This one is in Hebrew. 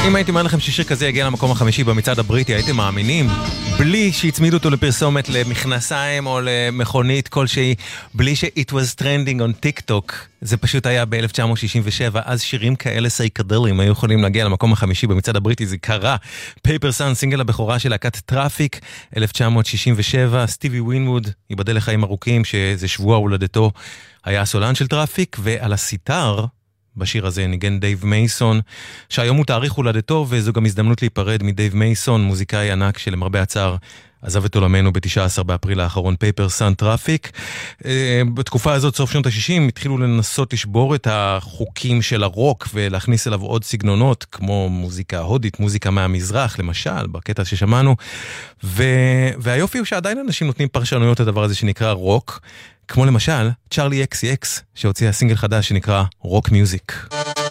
אם הייתי אומר לכם ששיר כזה יגיע למקום החמישי במצעד הבריטי, הייתם מאמינים? בלי שהצמידו אותו לפרסומת למכנסיים או למכונית כלשהי, בלי ש-it was trending on TikTok. זה פשוט היה ב-1967, אז שירים כאלה סייקדלים היו יכולים להגיע למקום החמישי במצעד הבריטי, זה קרה. פייפר סאן, סינגל הבכורה של להקת טראפיק, 1967, סטיבי ווינווד, ייבדל לחיים ארוכים, שזה שבוע הולדתו, היה הסולן של טראפיק, ועל הסיטר, בשיר הזה ניגן דייב מייסון, שהיום הוא תאריך הולדתו, וזו גם הזדמנות להיפרד מדייב מייסון, מוזיקאי ענק שלמרבה הצער עזב את עולמנו ב-19 באפריל האחרון, פייפר סאן טראפיק. בתקופה הזאת, סוף שנות ה-60, התחילו לנסות לשבור את החוקים של הרוק, ולהכניס אליו עוד סגנונות, כמו מוזיקה הודית, מוזיקה מהמזרח, למשל, בקטע ששמענו. והיופי הוא שעדיין אנשים נותנים פרשנויות לדבר הזה שנקרא רוק, כמו למשל, צ'ארלי אקסי אקס, שהוציאה סינגל חדש שנקרא רוק מיוזיק.